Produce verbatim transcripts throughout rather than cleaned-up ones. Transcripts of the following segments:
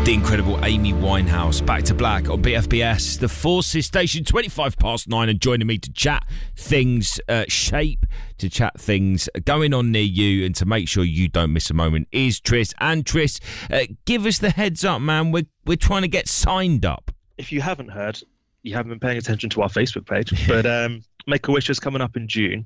The incredible Amy Winehouse, Back to Black on B F B S. The Forces station, twenty-five past nine, and joining me to chat things uh, shape, to chat things going on near you, and to make sure you don't miss a moment is Tris. And Tris, uh, give us the heads up, man. We're, we're trying to get signed up. If you haven't heard, you haven't been paying attention to our Facebook page, but um, Make-A-Wish is coming up in June.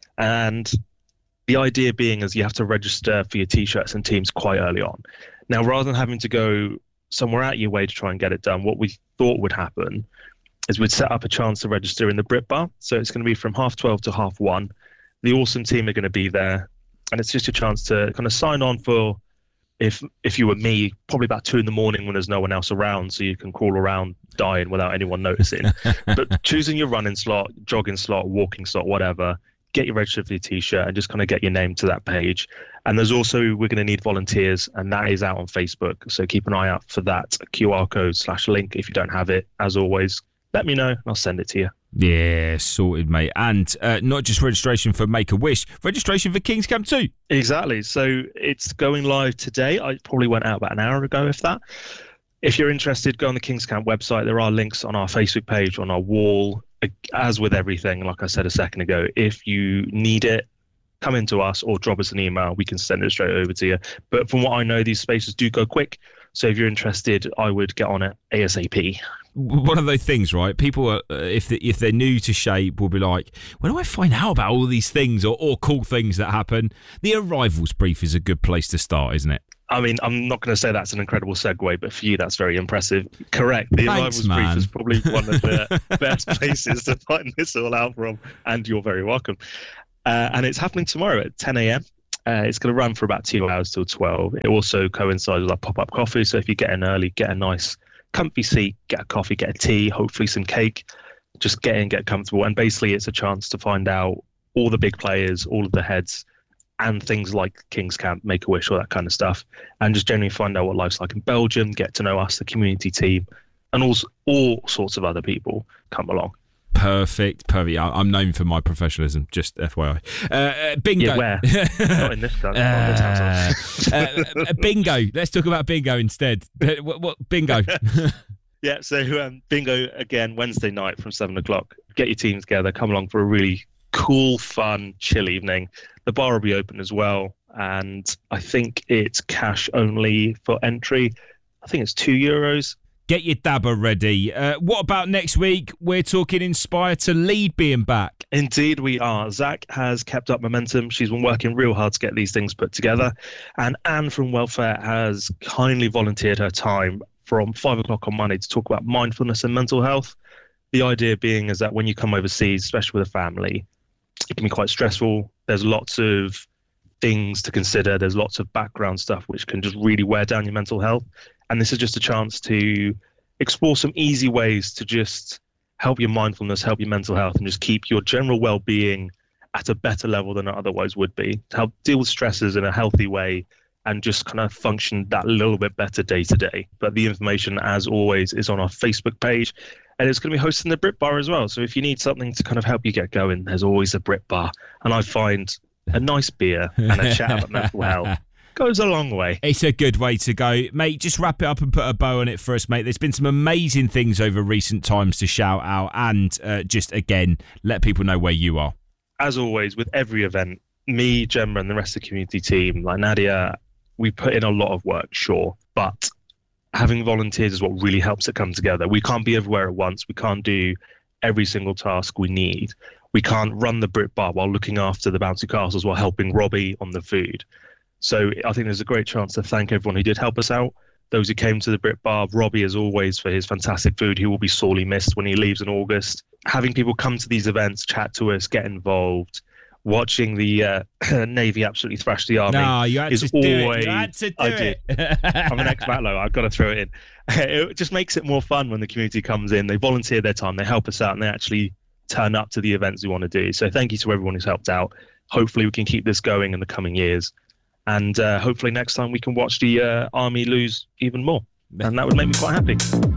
And the idea being is you have to register for your T-shirts and teams quite early on. Now, rather than having to go somewhere out your way to try and get it done, what we thought would happen is we'd set up a chance to register in the Brit Bar. So it's going to be from half twelve to half one. The awesome team are going to be there. And it's just a chance to kind of sign on for, if if you were me, probably about two in the morning when there's no one else around, so you can crawl around dying without anyone noticing. But choosing your running slot, jogging slot, walking slot, whatever, get you registered for your T-shirt and just kind of get your name to that page. And there's also, we're going to need volunteers, and that is out on Facebook. So keep an eye out for that Q R code slash link. If you don't have it, as always, let me know and I'll send it to you. Yeah, sorted, mate. And uh, not just registration for Make-A-Wish, registration for Kings Camp too. Exactly. So it's going live today. I probably went out about an hour ago, if that. If you're interested, go on the Kings Camp website. There are links on our Facebook page, on our wall. As with everything, like I said a second ago, if you need it, come into us or drop us an email. We can send it straight over to you. But from what I know, these spaces do go quick. So if you're interested, I would get on it ASAP. One of those things, right? People, are, uh, if they, if they're new to Shape, will be like, where do I find out about all these things or, or cool things that happen? The arrivals brief is a good place to start, isn't it? I mean, I'm not going to say that's an incredible segue, but for you, that's very impressive. Correct. The Thanks, Arrivals man. Brief is probably one of the best places to find this all out from, and you're very welcome. Uh, and it's happening tomorrow at ten a.m. Uh, it's going to run for about two hours till twelve. It also coincides with our pop-up coffee, so if you get in early, get a nice comfy seat, get a coffee, get a tea, hopefully some cake. Just get in, get comfortable. And basically, it's a chance to find out all the big players, all of the heads, and things like Kings Camp, Make-A-Wish, all that kind of stuff, and just generally find out what life's like in Belgium, get to know us, the community team, and also all sorts of other people come along. Perfect, perfect. I'm known for my professionalism, just F Y I. Uh, uh, bingo. Yeah, where? Not in this country. Uh, uh, uh, bingo. Let's talk about bingo instead. what, what bingo? Yeah, so um, bingo again, Wednesday night from seven o'clock. Get your teams together, come along for a really cool, fun, chill evening. The bar will be open as well, and I think it's cash only for entry. I think it's two euros. Get your dabber ready. Uh, what about next week? We're talking Inspire to Lead being back. Indeed we are. Zach has kept up momentum. She's been working real hard to get these things put together. And Anne from Welfare has kindly volunteered her time from five o'clock on Monday to talk about mindfulness and mental health. The idea being is that when you come overseas, especially with a family, it can be quite stressful. There's lots of things to consider. There's lots of background stuff which can just really wear down your mental health. And this is just a chance to explore some easy ways to just help your mindfulness, help your mental health, and just keep your general well-being at a better level than it otherwise would be, to help deal with stresses in a healthy way and just kind of function that little bit better day to day. But the information, as always, is on our Facebook page, and it's going to be hosting the Brit Bar as well. So if you need something to kind of help you get going, there's always a Brit Bar. And I find a nice beer and a chat about mental health goes a long way. It's a good way to go. Mate, just wrap it up and put a bow on it for us, mate. There's been some amazing things over recent times to shout out, and uh, just, again, let people know where you are. As always, with every event, me, Gemma, and the rest of the community team, like Nadia, we put in a lot of work, sure, but having volunteers is what really helps it come together. We can't be everywhere at once. We can't do every single task we need. We can't run the Brit Bar while looking after the bouncy castles while helping Robbie on the food. So I think there's a great chance to thank everyone who did help us out. Those who came to the Brit Bar, Robbie, as always, for his fantastic food. He will be sorely missed when he leaves in August. Having people come to these events, chat to us, get involved, watching the uh, Navy absolutely thrash the Army. No, you had is to do always, it. You had to do I it. did. I'm an ex-Matlow. I've got to throw it in. It just makes it more fun when the community comes in. They volunteer their time. They help us out, and they actually turn up to the events we want to do. So thank you to everyone who's helped out. Hopefully we can keep this going in the coming years. And uh, hopefully next time we can watch the uh, Army lose even more. And that would make me quite happy.